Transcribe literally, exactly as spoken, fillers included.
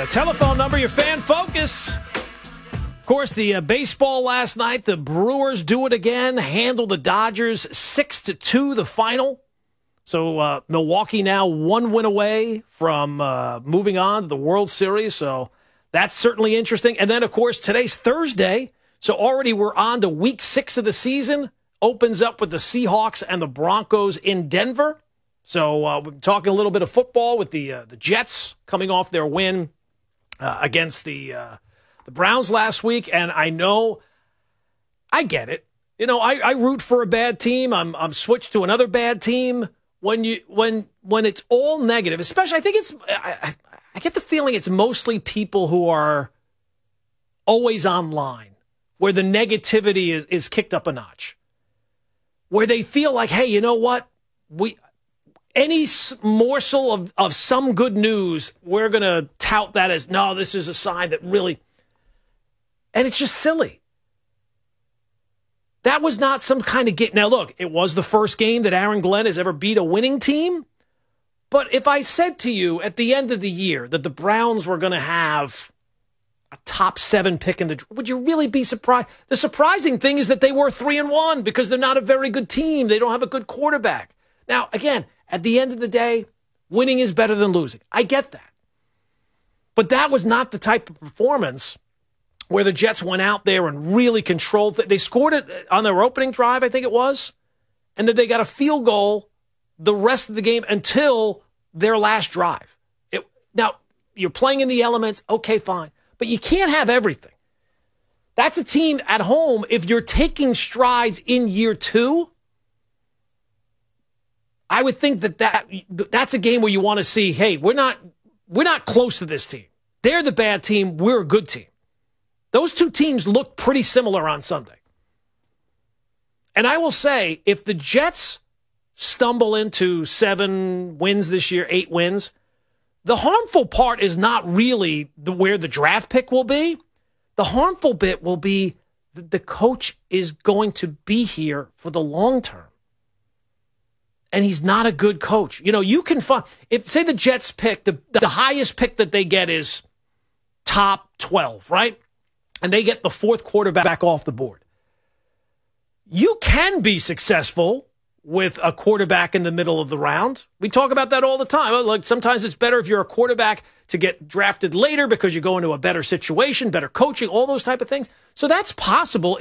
uh, telephone number, your fan focus. Of course, the uh, baseball last night, the Brewers do it again, handle the Dodgers six to two, the final. So uh, Milwaukee now one win away from uh, moving on to the World Series. So that's certainly interesting. And then, of course, today's Thursday. So already we're on to week six of the season. Opens up with the Seahawks and the Broncos in Denver. So uh, we're talking a little bit of football with the uh, the Jets coming off their win uh, against the uh, the Browns last week. And I know, I get it. You know, I, I root for a bad team. I'm I'm switched to another bad team. When you when when it's all negative, especially I think it's I, I, I get the feeling it's mostly people who are always online, where the negativity is, is kicked up a notch, where they feel like, hey, you know what, we. Any morsel of, of some good news, we're going to tout that as, no, this is a sign that really, and it's just silly. That was not some kind of get. Now, look, it was the first game that Aaron Glenn has ever beat a winning team. But if I said to you at the end of the year that the Browns were going to have a top seven pick in the, would you really be surprised? The surprising thing is that they were three and one because they're not a very good team. They don't have a good quarterback. Now, again, at the end of the day, winning is better than losing. I get that. But that was not the type of performance where the Jets went out there and really controlled. They scored it on their opening drive, I think it was, and then they got a field goal the rest of the game until their last drive. It, now, you're playing in the elements, okay, fine. But you can't have everything. That's a team at home, if you're taking strides in year two, I would think that, that that's a game where you want to see, hey, we're not we're not close to this team. They're the bad team. We're a good team. Those two teams look pretty similar on Sunday. And I will say, if the Jets stumble into seven wins this year, eight wins, the harmful part is not really the, where the draft pick will be. The harmful bit will be that the coach is going to be here for the long term. And he's not a good coach. You know, you can find, if say the Jets pick, the, the highest pick that they get is top twelve, right? And they get the fourth quarterback off the board. You can be successful with a quarterback in the middle of the round. We talk about that all the time. Like sometimes it's better if you're a quarterback to get drafted later because you go into a better situation, better coaching, all those type of things. So that's possible